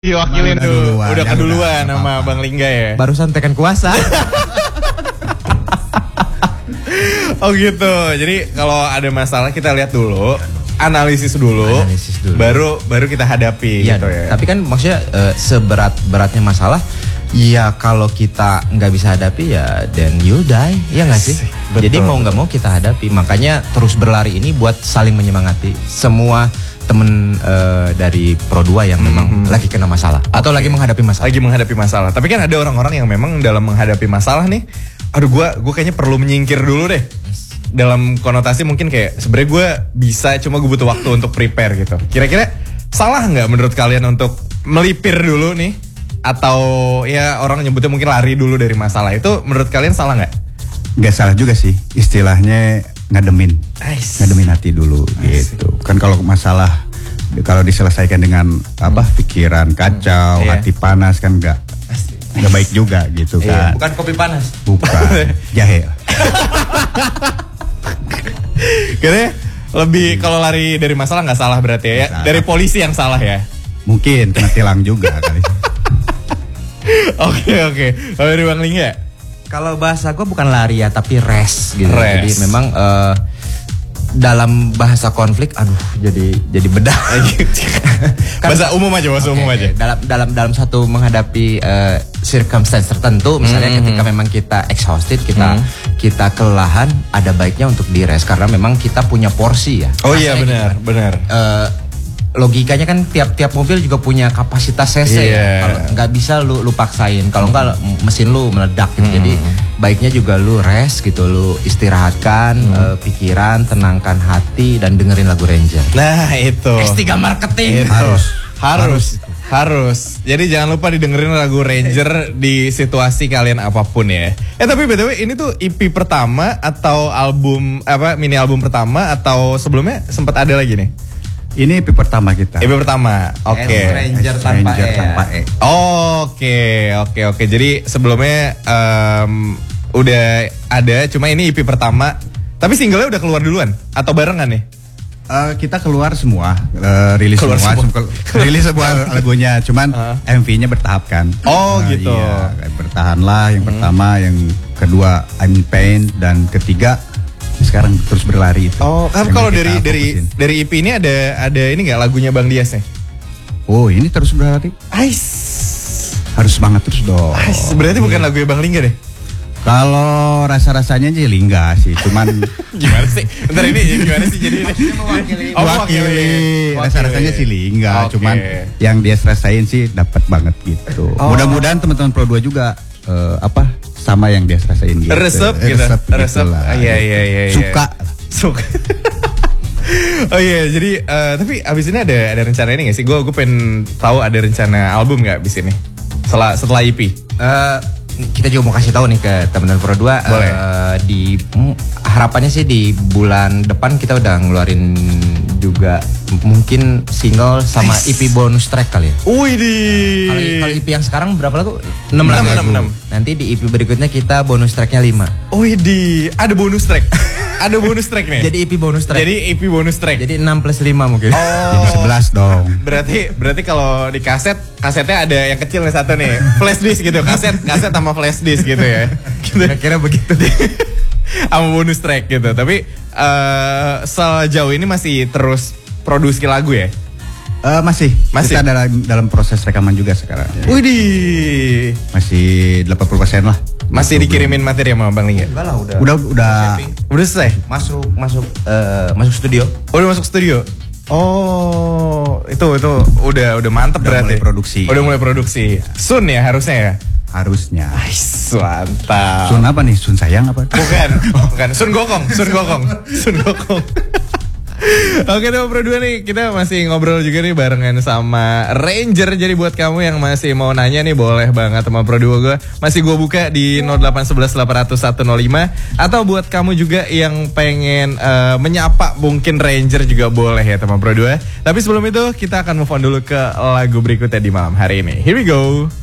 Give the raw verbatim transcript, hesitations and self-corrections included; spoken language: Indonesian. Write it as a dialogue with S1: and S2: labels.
S1: Diwakilin tuh, udah, udah keduluan udah, sama Bang Lingga ya.
S2: Barusan tekan kuasa.
S1: Oh gitu. Jadi kalau ada masalah kita lihat dulu, analisis dulu, analisis dulu. baru baru kita hadapi.
S2: Ya, gitu ya. Tapi kan maksudnya uh, seberat beratnya masalah, ya kalau kita nggak bisa hadapi ya, then you die, ya nggak sih? Betul. Jadi mau nggak mau kita hadapi. Makanya terus berlari ini buat saling menyemangati semua temen uh, dari Pro dua yang memang mm-hmm. lagi kena masalah atau okay. lagi menghadapi masalah.
S1: Lagi menghadapi masalah. Tapi kan ada orang-orang yang memang dalam menghadapi masalah nih, aduh gue gue kayaknya perlu menyingkir dulu deh. Dalam konotasi mungkin kayak sebenarnya gue bisa, cuma gue butuh waktu untuk prepare gitu. Kira-kira salah nggak menurut kalian untuk melipir dulu nih? Atau ya orang nyebutnya mungkin lari dulu dari masalah, itu menurut kalian salah nggak?
S3: Nggak salah juga sih, istilahnya ngademin, Ais. ngademin hati dulu Ais. gitu. Kan kalau masalah kalau diselesaikan dengan apa pikiran kacau, hmm. hati panas kan nggak nggak baik juga gitu kan.
S2: Bukan kopi panas,
S3: bukan jahe.
S1: Kayaknya lebih kalau lari dari masalah nggak salah berarti ya, salah. Dari polisi yang salah ya.
S3: Mungkin kena tilang juga kali.
S1: Oke oke. Kalau dari Bang Lingga?
S2: Kalau bahasa gue bukan lari ya, tapi rest gitu.
S1: Rest.
S2: Jadi memang uh, dalam bahasa konflik, aduh, jadi jadi bedah.
S1: Kan, bahasa umum aja, bahasa okay, umum aja.
S2: Dalam dalam dalam satu menghadapi uh, circumstance tertentu, misalnya mm-hmm. ketika memang kita exhausted, kita mm-hmm. kita kelelahan, ada baiknya untuk di rest karena memang kita punya porsi ya.
S1: Oh iya benar, gitu. benar.
S2: Uh, logikanya kan tiap-tiap mobil juga punya kapasitas cc yeah. ya. Kalau nggak bisa lu lu paksain, kalau nggak mesin lu meledak gitu. Hmm. Jadi baiknya juga lu rest gitu, lu istirahatkan hmm. uh, pikiran, tenangkan hati dan dengerin lagu Ranger.
S1: Nah itu.
S2: S tiga marketing.
S1: Itu. Harus. Harus. Harus. Jadi jangan lupa didengerin lagu Ranger di situasi kalian apapun ya. Eh tapi B T W ini tuh E P pertama atau album apa mini album pertama atau sebelumnya sempat ada lagi nih?
S3: Ini E P pertama kita.
S1: E P pertama, oke. Okay.
S2: Ranger tanpa E.
S3: Tanpa E.
S1: Oke, oke, oke. Jadi sebelumnya um, udah ada, cuma ini E P pertama. Tapi singlenya udah keluar duluan atau barengan nih?
S3: Uh, kita keluar semua, uh, rilis keluar semua, semua. rilis semua lagunya. Cuman uh. M V-nya bertahap kan.
S1: Oh uh, gitu.
S3: Iya, bertahanlah yang hmm. pertama, yang kedua I'm in Pain, dan ketiga sekarang terus berlari itu.
S1: Oh, kan kalau dari dari dari E P ini ada ada ini nggak lagunya Bang Dias nih?
S3: Oh, ini terus berlari.
S1: Ais.
S3: Harus semangat terus dong.
S1: Ais, berarti bukan lagunya Bang Lingga deh.
S3: Kalau rasa-rasanya sih Lingga sih, cuman
S1: gimana sih? Bentar ini gimana sih jadi ini?
S3: Mewakili. Oh, mewakili. Rasa-rasanya sih Lingga, okay. Cuman yang dia rasain sih dapat banget gitu. Oh. Mudah-mudahan teman-teman Pro dua juga uh, apa? Sama yang dia rasain gitu.
S1: Resep gitu. Resep, Resep. Gitu lah. Iya iya iya.
S3: Suka.
S1: Suka. Oh iya, jadi uh, tapi abis ini ada ada rencana ini nggak sih? Gue gue pengen tahu ada rencana album nggak abis ini? Setelah setelah E P.
S2: Uh, kita juga mau kasih tahu nih ke teman-teman Pro dua.
S1: Boleh.
S2: Uh, di mm, harapannya sih di bulan depan kita udah ngeluarin juga mungkin single sama nice. E P bonus track kali ya.
S1: Wih di.
S2: Kalau E P yang sekarang berapa lagu? enam lagu. Nanti di E P berikutnya kita bonus tracknya lima.
S1: Wih di. Ada bonus track. Ada bonus track nih.
S2: Jadi E P bonus track.
S1: Jadi E P bonus track.
S2: Jadi enam plus lima mungkin.
S1: Oh.
S3: Jadi sebelas dong.
S1: Berarti berarti kalau di kaset, kasetnya ada yang kecil nih satu nih. Flash disk gitu. Kaset kaset sama flash disk gitu ya. Gitu.
S2: Kira-kira begitu deh.
S1: Sama bonus track gitu. Tapi uh, sejauh ini masih terus produksi lagu ya?
S3: Uh, masih. Masih. Kita dalam dalam proses rekaman juga sekarang.
S1: Widih.
S3: Masih delapan puluh persen lah.
S1: Masih Masuk dikirimin belum. materi sama Bang Lingga?
S2: Enggak lah, udah.
S3: Udah udah.
S1: Udah selesai.
S2: Masuk masuk uh, masuk studio.
S1: Oh, udah masuk studio. Oh, itu itu udah udah mantep udah berarti.
S3: Mulai produksi.
S1: Udah mulai produksi. Sun ya harusnya ya?
S3: Harusnya.
S1: Ais, mantap.
S3: Sun apa nih? Sun sayang apa?
S1: Bukan, bukan. Sun Gokong, Sun Gokong, Sun Gokong. Oke teman Pro dua nih, kita masih ngobrol juga nih barengan sama Ranger. Jadi buat kamu yang masih mau nanya nih, boleh banget teman Pro dua gue. Masih gue buka di nol delapan satu satu delapan nol nol satu nol lima. Atau buat kamu juga yang pengen uh, menyapa mungkin Ranger juga boleh ya teman Pro dua. Tapi sebelum itu kita akan move on dulu ke lagu berikutnya di malam hari ini. Here we go.